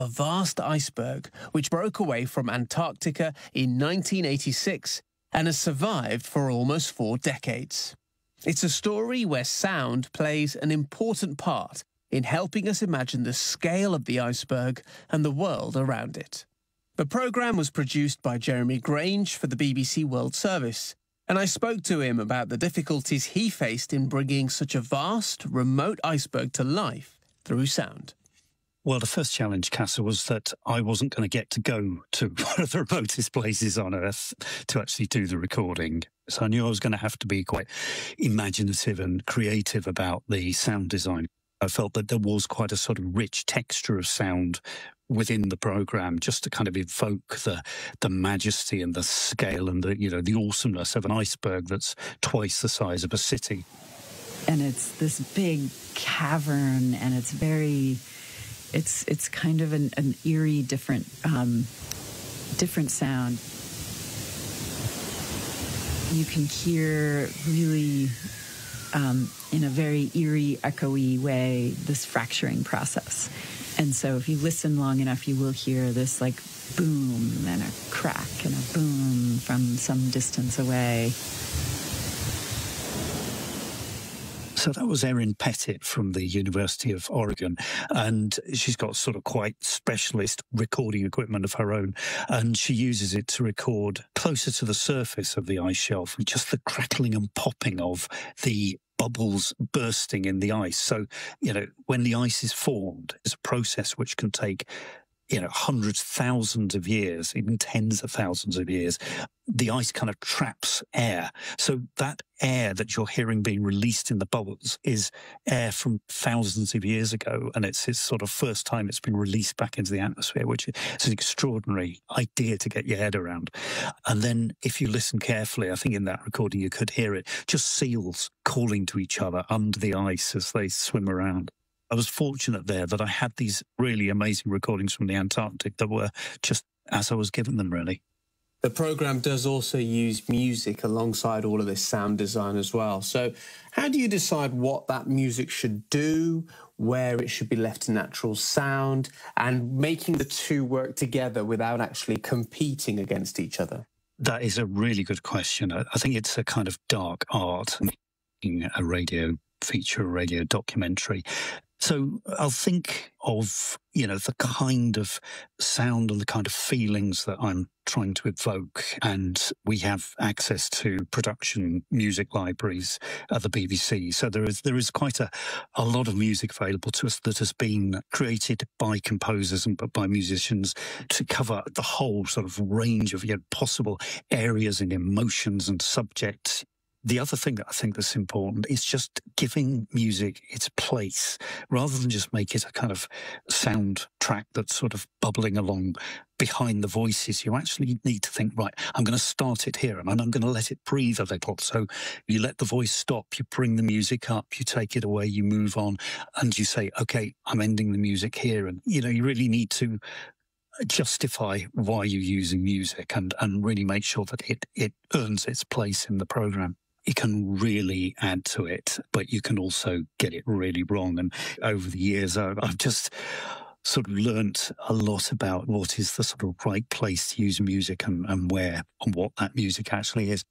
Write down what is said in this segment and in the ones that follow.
a vast iceberg which broke away from Antarctica in 1986 and has survived for almost 4 decades. It's a story where sound plays an important part in helping us imagine the scale of the iceberg and the world around it. The programme was produced by Jeremy Grange for the BBC World Service, and I spoke to him about the difficulties he faced in bringing such a vast, remote iceberg to life through sound. Well, the first challenge, Casa, was that I wasn't going to get to go to one of the remotest places on Earth to actually do the recording. So I knew I was going to have to be quite imaginative and creative about the sound design. I felt that there was quite a sort of rich texture of sound within the programme, just to kind of evoke the majesty and the scale and the awesomeness of an iceberg that's twice the size of a city. And it's this big cavern, and it's very... It's kind of an eerie, different sound. You can hear really, in a very eerie, echoey way, this fracturing process. And so if you listen long enough, you will hear this like boom and a crack and a boom from some distance away. So that was Erin Pettit from the University of Oregon, and she's got sort of quite specialist recording equipment of her own, and she uses it to record closer to the surface of the ice shelf, and just the crackling and popping of the bubbles bursting in the ice. So, when the ice is formed, it's a process which can take hundreds, thousands of years, even tens of thousands of years. The ice kind of traps air. So that air that you're hearing being released in the bubbles is air from thousands of years ago. And it's sort of first time it's been released back into the atmosphere, which is an extraordinary idea to get your head around. And then if you listen carefully, I think in that recording you could hear it, just seals calling to each other under the ice as they swim around. I was fortunate there that I had these really amazing recordings from the Antarctic that were just as I was given them, really. The programme does also use music alongside all of this sound design as well. So how do you decide what that music should do, where it should be left to natural sound, and making the two work together without actually competing against each other? That is a really good question. I think it's a kind of dark art, making a radio feature, a radio documentary. So I'll think of, the kind of sound and the kind of feelings that I'm trying to evoke. And we have access to production music libraries at the BBC. So there is quite a lot of music available to us that has been created by composers and by musicians to cover the whole sort of range of possible areas and emotions and subjects. The other thing that I think that's important is just giving music its place, rather than just make it a kind of soundtrack that's sort of bubbling along behind the voices. You actually need to think, right, I'm going to start it here and I'm going to let it breathe a little. So you let the voice stop, you bring the music up, you take it away, you move on, and you say, okay, I'm ending the music here. And, you really need to justify why you're using music and really make sure that it earns its place in the programme. You can really add to it, but you can also get it really wrong. And over the years, I've just sort of learnt a lot about what is the sort of right place to use music and where and what that music actually is.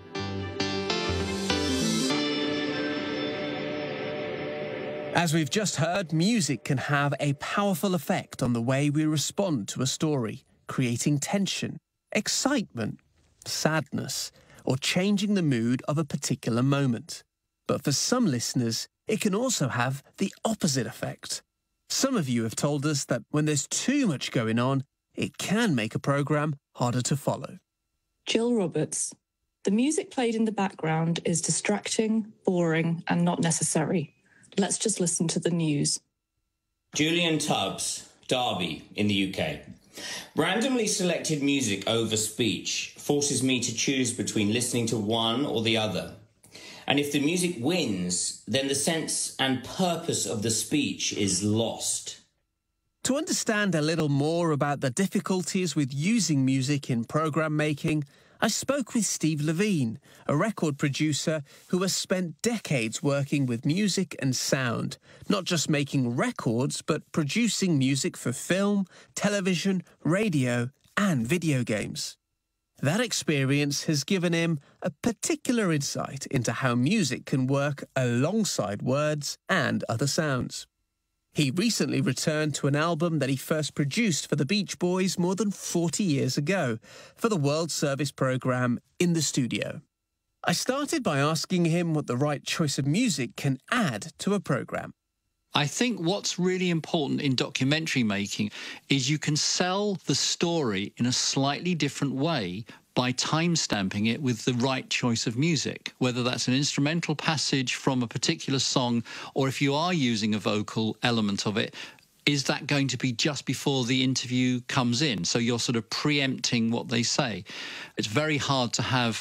As we've just heard, music can have a powerful effect on the way we respond to a story, creating tension, excitement, sadness, or changing the mood of a particular moment. But for some listeners, it can also have the opposite effect. Some of you have told us that when there's too much going on, it can make a programme harder to follow. Jill Roberts. The music played in the background is distracting, boring, and not necessary. Let's just listen to the news. Julian Tubbs, Derby in the UK. Randomly selected music over speech forces me to choose between listening to one or the other. And if the music wins, then the sense and purpose of the speech is lost. To understand a little more about the difficulties with using music in programme making, I spoke with Steve Levine, a record producer who has spent decades working with music and sound, not just making records, but producing music for film, television, radio, and video games. That experience has given him a particular insight into how music can work alongside words and other sounds. He recently returned to an album that he first produced for the Beach Boys more than 40 years ago for the World Service Programme In the Studio. I started by asking him what the right choice of music can add to a programme. I think what's really important in documentary making is you can sell the story in a slightly different way by time-stamping it with the right choice of music, whether that's an instrumental passage from a particular song, or if you are using a vocal element of it, is that going to be just before the interview comes in? So you're sort of preempting what they say. It's very hard to have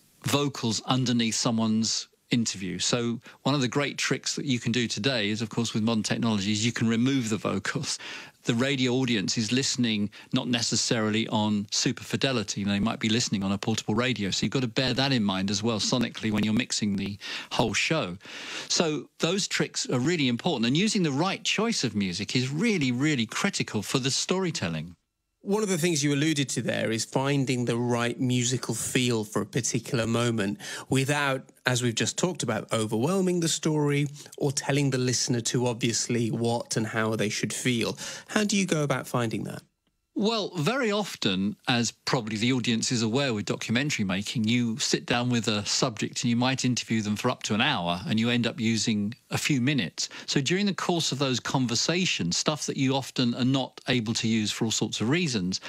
vocals underneath someone's interview. So one of the great tricks that you can do today is, of course, with modern technologies, you can remove the vocals. The radio audience is listening not necessarily on super fidelity. They might be listening on a portable radio. So you've got to bear that in mind as well sonically when you're mixing the whole show. So those tricks are really important. And using the right choice of music is really, really critical for the storytelling. One of the things you alluded to there is finding the right musical feel for a particular moment without, as we've just talked about, overwhelming the story or telling the listener too obviously what and how they should feel. How do you go about finding that? Well, very often, as probably the audience is aware with documentary making, you sit down with a subject and you might interview them for up to an hour and you end up using a few minutes. So during the course of those conversations, stuff that you often are not able to use for all sorts of reasons,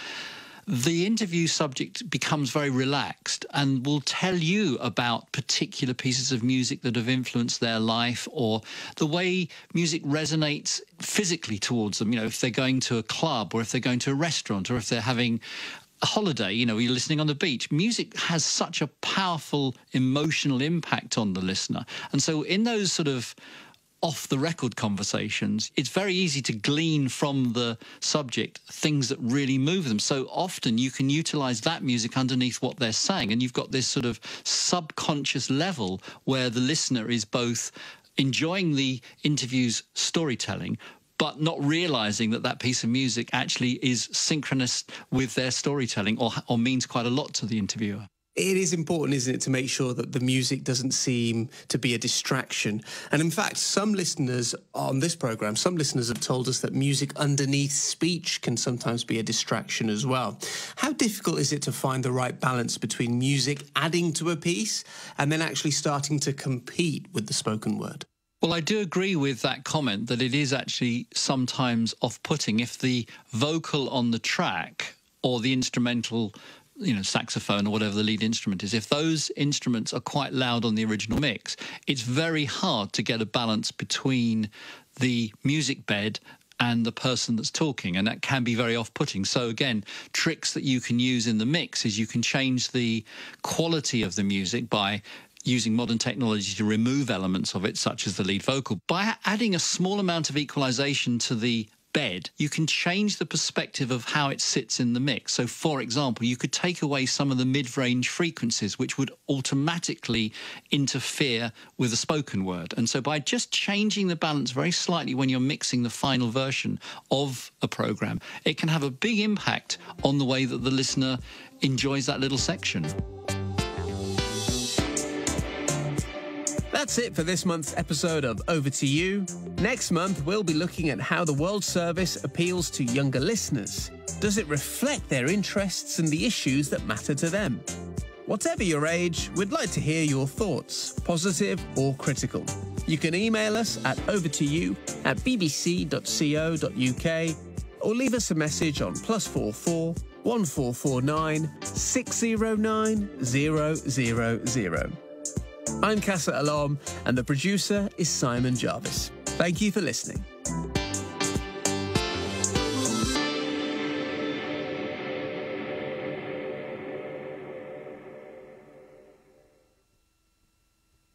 the interview subject becomes very relaxed and will tell you about particular pieces of music that have influenced their life or the way music resonates physically towards them. You know, if they're going to a club or if they're going to a restaurant or if they're having a holiday, you know, you're listening on the beach. Music has such a powerful emotional impact on the listener. And so in those sort of off-the-record conversations, it's very easy to glean from the subject things that really move them. So often you can utilize that music underneath what they're saying, and you've got this sort of subconscious level where the listener is both enjoying the interview's storytelling but not realizing that that piece of music actually is synchronous with their storytelling or means quite a lot to the interviewer. It is important, isn't it, to make sure that the music doesn't seem to be a distraction. And in fact, some listeners on this programme, some listeners have told us that music underneath speech can sometimes be a distraction as well. How difficult is it to find the right balance between music adding to a piece and then actually starting to compete with the spoken word? Well, I do agree with that comment that it is actually sometimes off-putting if the vocal on the track or the instrumental, you know, saxophone or whatever the lead instrument is, if those instruments are quite loud on the original mix, it's very hard to get a balance between the music bed and the person that's talking, and that can be very off-putting. So again, tricks that you can use in the mix is you can change the quality of the music by using modern technology to remove elements of it, such as the lead vocal. By adding a small amount of equalization to the bed, you can change the perspective of how it sits in the mix. So, for example, you could take away some of the mid-range frequencies, which would automatically interfere with the spoken word. And so by just changing the balance very slightly when you're mixing the final version of a program, it can have a big impact on the way that the listener enjoys that little section. That's it for this month's episode of Over to You. Next month, we'll be looking at how the World Service appeals to younger listeners. Does it reflect their interests and the issues that matter to them? Whatever your age, we'd like to hear your thoughts, positive or critical. You can email us at overtoyou@bbc.co.uk or leave us a message on +44 1449 609 000. I'm Casa Alom, and the producer is Simon Jarvis. Thank you for listening.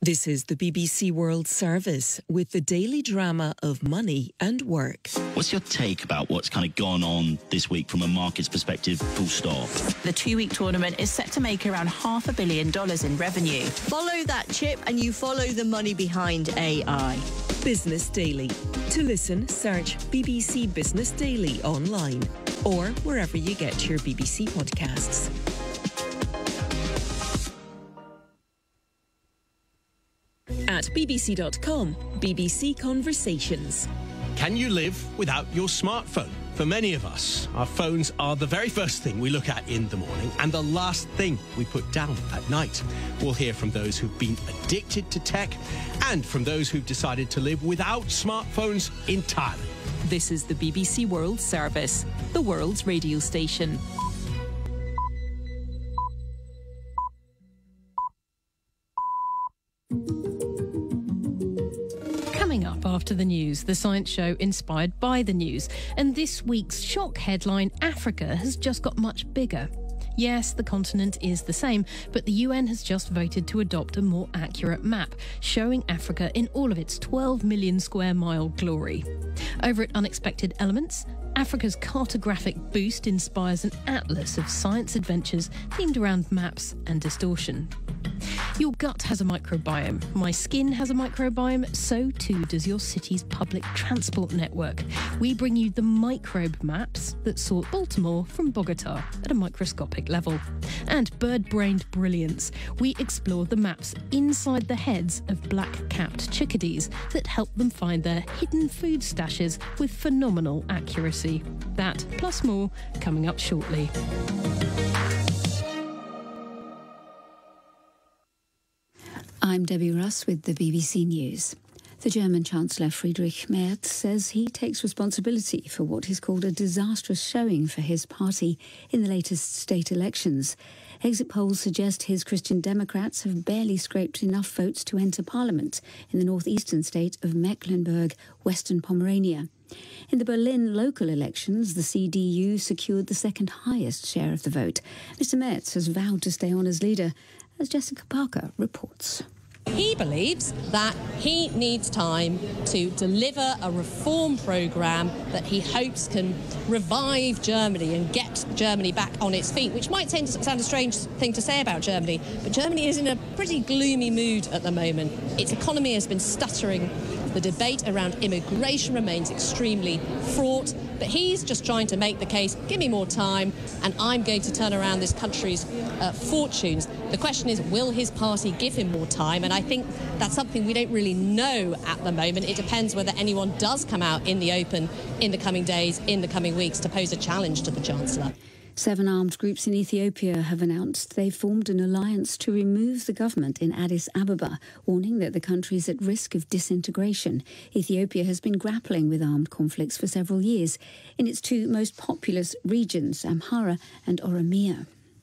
This is the BBC World Service with the daily drama of money and work. What's your take about what's kind of gone on this week from a market's perspective, full stop? The 2-week tournament is set to make around $500 million in revenue. Follow that chip and you follow the money behind AI. Business Daily. To listen, search BBC Business Daily online or wherever you get your BBC podcasts. At bbc.com, BBC Conversations. Can you live without your smartphone? For many of us, our phones are the very first thing we look at in the morning and the last thing we put down at night. We'll hear from those who've been addicted to tech and from those who've decided to live without smartphones entirely. This is the BBC World Service, the world's radio station. Coming up after the news, the science show inspired by the news. And this week's shock headline, Africa has just got much bigger. Yes, the continent is the same, but the UN has just voted to adopt a more accurate map, showing Africa in all of its 12 million square mile glory. Over at Unexpected Elements, Africa's cartographic boost inspires an atlas of science adventures themed around maps and distortion. Your gut has a microbiome, my skin has a microbiome, so too does your city's public transport network. We bring you the microbe maps that sort Baltimore from Bogota at a microscopic level. And bird-brained brilliance, we explore the maps inside the heads of black-capped chickadees that help them find their hidden food stashes with phenomenal accuracy. That, plus more, coming up shortly. I'm Debbie Russ with the BBC News. The German Chancellor Friedrich Merz says he takes responsibility for what he's called a disastrous showing for his party in the latest state elections. Exit polls suggest his Christian Democrats have barely scraped enough votes to enter parliament in the northeastern state of Mecklenburg, Western Pomerania. In the Berlin local elections, the CDU secured the second highest share of the vote. Mr. Merz has vowed to stay on as leader, as Jessica Parker reports. He believes that he needs time to deliver a reform programme that he hopes can revive Germany and get Germany back on its feet, which might sound a strange thing to say about Germany, but Germany is in a pretty gloomy mood at the moment. Its economy has been stuttering. The debate around immigration remains extremely fraught, but he's just trying to make the case, give me more time, and I'm going to turn around this country's fortunes. The question is, will his party give him more time? And I think that's something we don't really know at the moment. It depends whether anyone does come out in the open in the coming days, in the coming weeks, to pose a challenge to the Chancellor. 7 armed groups in Ethiopia have announced they've formed an alliance to remove the government in Addis Ababa, warning that the country is at risk of disintegration. Ethiopia has been grappling with armed conflicts for several years in its 2 most populous regions, Amhara and Oromia.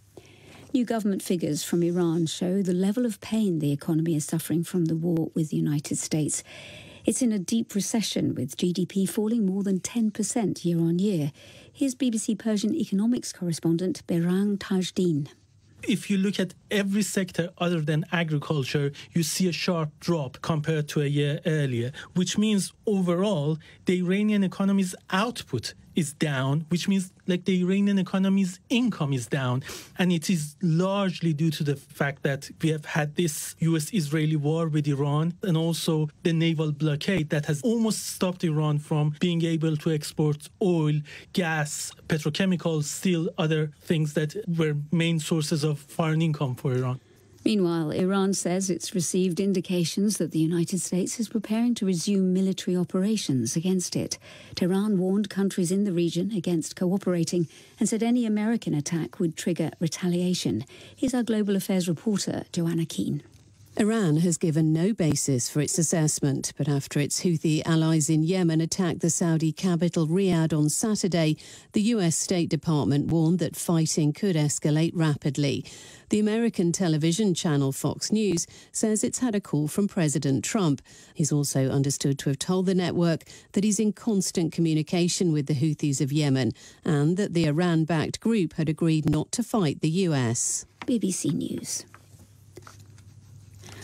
New government figures from Iran show the level of pain the economy is suffering from the war with the United States. It's in a deep recession, with GDP falling more than 10% year on year. Here's BBC Persian economics correspondent Berang Tajdin. If you look at every sector other than agriculture, you see a sharp drop compared to a year earlier, which means overall the Iranian economy's output is down, which means the Iranian economy's income is down. And it is largely due to the fact that we have had this US-Israeli war with Iran and also the naval blockade that has almost stopped Iran from being able to export oil, gas, petrochemicals, steel, other things that were main sources of foreign income for Iran. Meanwhile, Iran says it's received indications that the United States is preparing to resume military operations against it. Tehran warned countries in the region against cooperating and said any American attack would trigger retaliation. Here's our global affairs reporter, Joanna Keane. Iran has given no basis for its assessment, but after its Houthi allies in Yemen attacked the Saudi capital Riyadh on Saturday, the US State Department warned that fighting could escalate rapidly. The American television channel Fox News says it's had a call from President Trump. He's also understood to have told the network that he's in constant communication with the Houthis of Yemen and that the Iran-backed group had agreed not to fight the US. BBC News.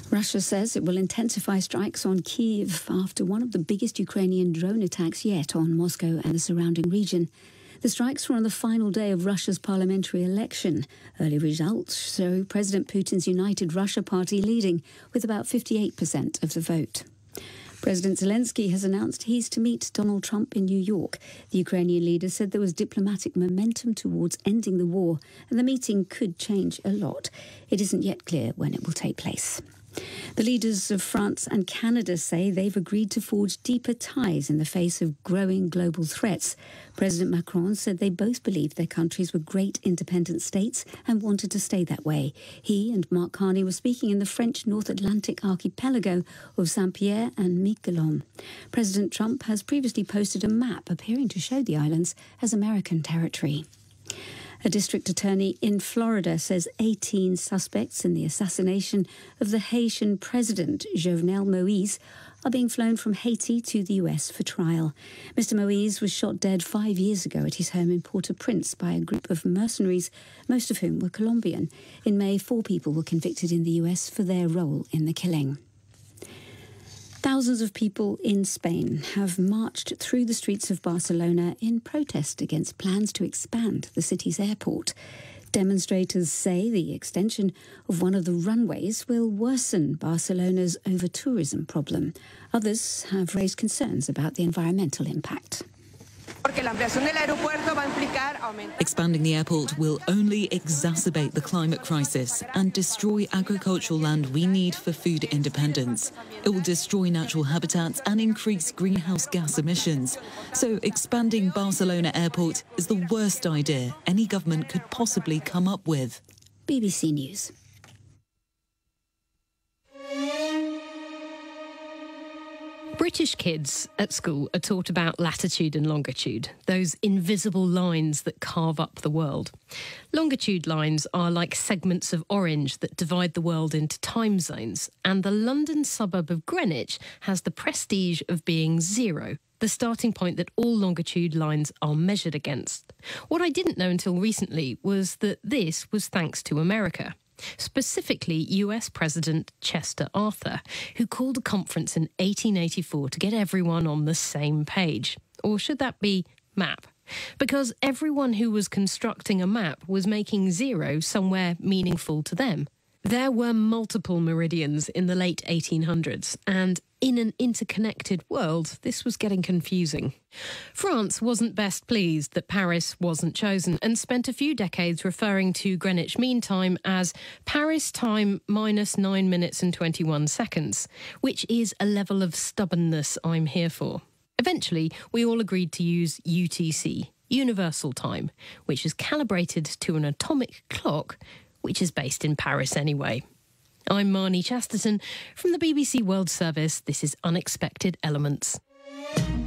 Russia says it will intensify strikes on Kyiv after one of the biggest Ukrainian drone attacks yet on Moscow and the surrounding region. The strikes were on the final day of Russia's parliamentary election. Early results show President Putin's United Russia Party leading with about 58% of the vote. President Zelensky has announced he's to meet Donald Trump in New York. The Ukrainian leader said there was diplomatic momentum towards ending the war, and the meeting could change a lot. It isn't yet clear when it will take place. The leaders of France and Canada say they've agreed to forge deeper ties in the face of growing global threats. President Macron said they both believed their countries were great independent states and wanted to stay that way. He and Mark Carney were speaking in the French North Atlantic archipelago of Saint-Pierre and Miquelon. President Trump has previously posted a map appearing to show the islands as American territory. A district attorney in Florida says 18 suspects in the assassination of the Haitian president, Jovenel Moïse, are being flown from Haiti to the US for trial. Mr. Moïse was shot dead 5 years ago at his home in Port-au-Prince by a group of mercenaries, most of whom were Colombian. In May, 4 people were convicted in the US for their role in the killing. Thousands of people in Spain have marched through the streets of Barcelona in protest against plans to expand the city's airport. Demonstrators say the extension of one of the runways will worsen Barcelona's over-tourism problem. Others have raised concerns about the environmental impact. Expanding the airport will only exacerbate the climate crisis and destroy agricultural land we need for food independence. It will destroy natural habitats and increase greenhouse gas emissions. So expanding Barcelona Airport is the worst idea any government could possibly come up with. BBC News. British kids at school are taught about latitude and longitude, those invisible lines that carve up the world. Longitude lines are like segments of orange that divide the world into time zones, and the London suburb of Greenwich has the prestige of being 0, the starting point that all longitude lines are measured against. What I didn't know until recently was that this was thanks to America. Specifically US President Chester Arthur, who called a conference in 1884 to get everyone on the same page. Or should that be map? Because everyone who was constructing a map was making 0 somewhere meaningful to them. There were multiple meridians in the late 1800s, and in an interconnected world, this was getting confusing. France wasn't best pleased that Paris wasn't chosen and spent a few decades referring to Greenwich Mean Time as Paris time minus 9 minutes and 21 seconds, which is a level of stubbornness I'm here for. Eventually, we all agreed to use UTC, Universal Time, which is calibrated to an atomic clock, which is based in Paris anyway. I'm Marnie Chasterton from the BBC World Service. This is Unexpected Elements.